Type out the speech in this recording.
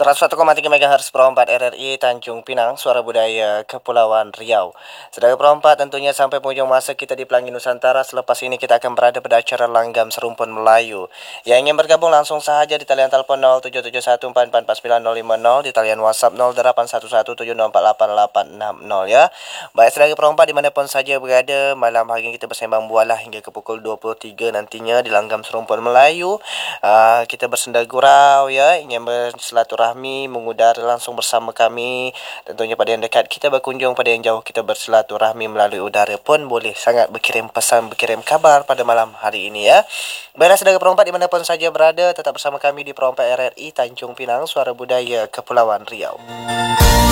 101,3 MHz Pro 4 RRI Tanjung Pinang, Suara Budaya Kepulauan Riau. Saudara Pro 4, tentunya sampai penghujung masa kita di Pelangi Nusantara. Selepas ini kita akan berada pada acara Langgam Serumpun Melayu. Yang ingin bergabung langsung sahaja di talian telepon 0771444950, di talian WhatsApp 081170488860 ya. Baik saudara Pro 4, dimanapun saja berada, malam hari ini kita bersembang bualah hingga ke pukul 23 nantinya di Langgam Serumpun Melayu. Kita bersenda gurau ya, ingin bersilaturahmi, mengudara langsung bersama kami. Tentunya pada yang dekat kita berkunjung, pada yang jauh kita bersilaturahmi melalui udara pun boleh sangat berkirim pesan, berkirim kabar pada malam hari ini ya. Baiklah saudara Perompak dimanapun saja berada, tetap bersama kami di Perompak RRI Tanjung Pinang, Suara Budaya Kepulauan Riau.